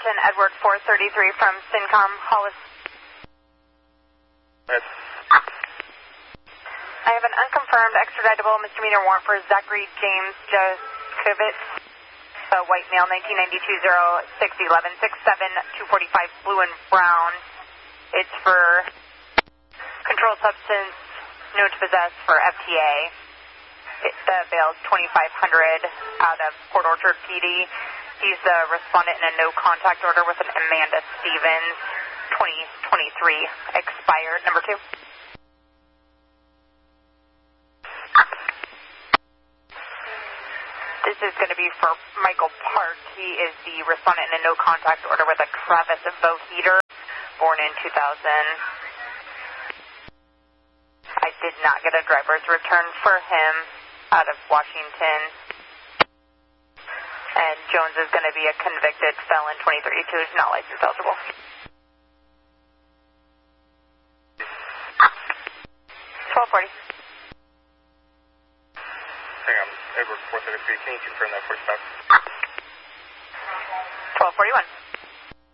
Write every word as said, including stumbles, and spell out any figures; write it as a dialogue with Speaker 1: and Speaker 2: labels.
Speaker 1: Pemberton, Edward four thirty-three from Syncom, Hollis.
Speaker 2: Yes.
Speaker 1: I have an unconfirmed extraditable misdemeanor warrant for Zachary James Jaskovitz, a white male, nineteen ninety-two oh six eleven sixty-seven two forty-five, blue and brown. It's for controlled substance known to possess for F T A. It, the bail's twenty-five hundred out of Port Orchard P D. He's the respondent in a no contact order with an Amanda Stevens, twenty twenty-three, expired, number two. This is going to be for Michael Park. He is the respondent in a no contact order with a Travis Boheater, born in two thousand. I did not get a driver's return for him out of Washington. And Jones is going to be a convicted felon, twenty thirty-two, is not license eligible. twelve forty.
Speaker 2: Hang on, Edward four thirty-three, can you confirm that for stop?
Speaker 1: twelve forty-one.